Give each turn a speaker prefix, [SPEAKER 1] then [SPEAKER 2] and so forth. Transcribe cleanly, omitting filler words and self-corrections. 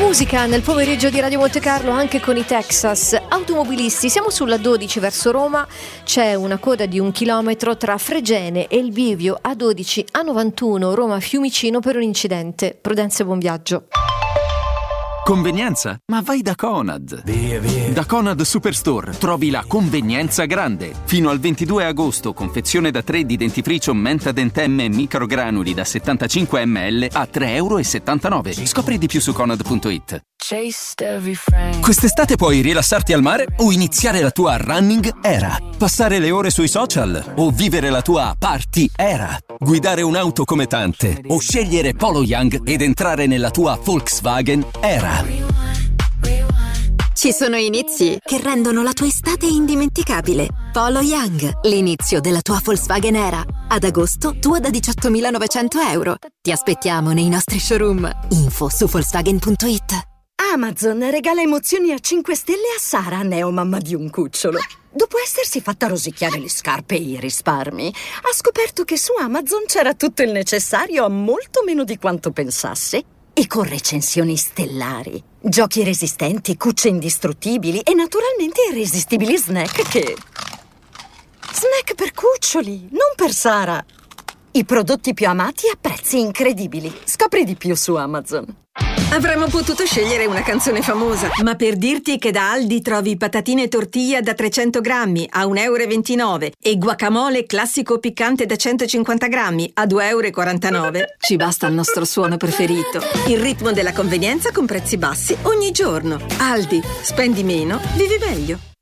[SPEAKER 1] Musica nel pomeriggio di Radio Monte Carlo anche con i Texas. Automobilisti, siamo sulla 12 verso Roma, c'è una coda di 1 chilometro tra Fregene e il bivio A12 A91 Roma Fiumicino per un incidente. Prudenza e buon viaggio.
[SPEAKER 2] Convenienza? Ma vai da Conad.
[SPEAKER 3] Via.
[SPEAKER 2] Da Conad Superstore trovi la convenienza grande. Fino al 22 agosto, confezione da 3 di dentifricio Menta Dentemme microgranuli da 75 ml a €3,79. Scopri di più su Conad.it. Quest'estate puoi rilassarti al mare o iniziare la tua running era. Passare le ore sui social o vivere la tua party era. Guidare un'auto come tante o scegliere Polo Young ed entrare nella tua Volkswagen era.
[SPEAKER 4] Ci sono inizi che rendono la tua estate indimenticabile. Polo Young, l'inizio della tua Volkswagen era. Ad agosto, tua da €18.900. Ti aspettiamo nei nostri showroom. Info su Volkswagen.it.
[SPEAKER 5] Amazon regala emozioni a 5 stelle a Sara, neomamma di un cucciolo. Dopo essersi fatta rosicchiare le scarpe e i risparmi, ha scoperto che su Amazon c'era tutto il necessario a molto meno di quanto pensasse. E con recensioni stellari, giochi resistenti, cucce indistruttibili e naturalmente irresistibili snack che... Snack per cuccioli, non per Sara. I prodotti più amati a prezzi incredibili. Scopri di più su Amazon.
[SPEAKER 6] Avremmo potuto scegliere una canzone famosa, ma per dirti che da Aldi trovi patatine tortilla da 300 grammi a €1,29 e guacamole classico piccante da 150 grammi a €2,49, ci basta il nostro suono preferito. Il ritmo della convenienza con prezzi bassi ogni giorno. Aldi, spendi meno, vivi meglio.